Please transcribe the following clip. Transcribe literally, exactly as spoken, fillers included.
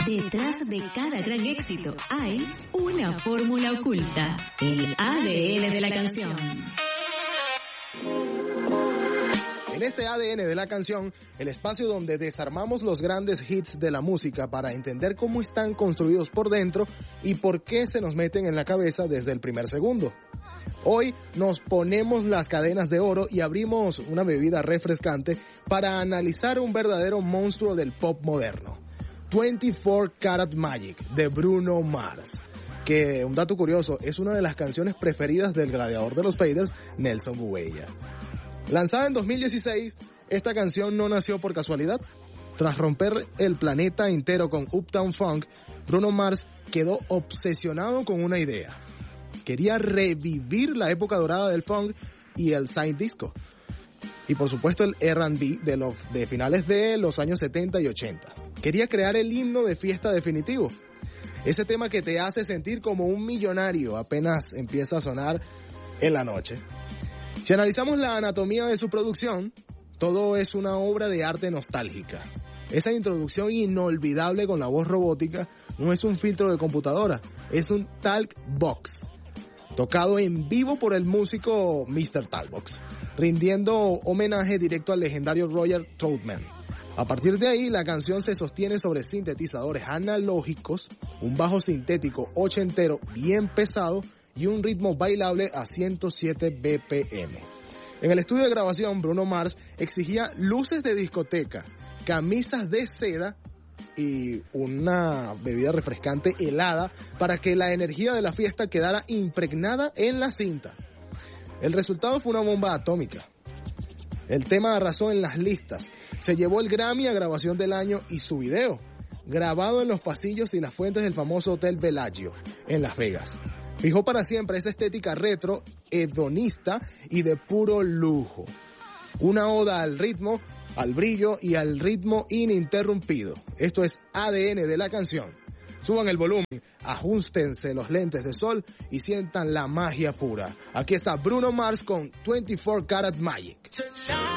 Detrás de cada gran éxito hay una fórmula oculta, el A D N de la canción. En este A D N de la canción, el espacio donde desarmamos los grandes hits de la música para entender cómo están construidos por dentro y por qué se nos meten en la cabeza desde el primer segundo. Hoy nos ponemos las cadenas de oro y abrimos una bebida refrescante para analizar un verdadero monstruo del pop moderno. veinticuatro Karat Magic de Bruno Mars, que, un dato curioso, es una de las canciones preferidas del gladiador de los Faders, Nelson Bueya. Lanzada en dos mil dieciséis, esta canción no nació por casualidad. Tras romper el planeta entero con Uptown Funk, Bruno Mars quedó obsesionado con una idea. Quería revivir la época dorada del funk y el side disco. Y por supuesto el erre and be de, los, de finales de los años setenta y ochenta. Quería crear el himno de fiesta definitivo. Ese tema que te hace sentir como un millonario apenas empieza a sonar en la noche. Si analizamos la anatomía de su producción, todo es una obra de arte nostálgica. Esa introducción inolvidable con la voz robótica no es un filtro de computadora, es un talk box, tocado en vivo por el músico míster Talkbox, rindiendo homenaje directo al legendario Roger Troutman. A partir de ahí, la canción se sostiene sobre sintetizadores analógicos, un bajo sintético ochentero bien pesado y un ritmo bailable a ciento siete B P M. En el estudio de grabación, Bruno Mars exigía luces de discoteca, camisas de seda y una bebida refrescante helada para que la energía de la fiesta quedara impregnada en la cinta. El resultado fue una bomba atómica. El tema arrasó en las listas, se llevó el Grammy a grabación del año y su video, grabado en los pasillos y las fuentes del famoso Hotel Bellagio, en Las Vegas. Fijó para siempre esa estética retro, hedonista y de puro lujo. Una oda al ritmo, al brillo y al ritmo ininterrumpido. Esto es A D N de la canción. Suban el volumen, ajustense los lentes de sol y sientan la magia pura. Aquí está Bruno Mars con veinticuatro Karat Magic.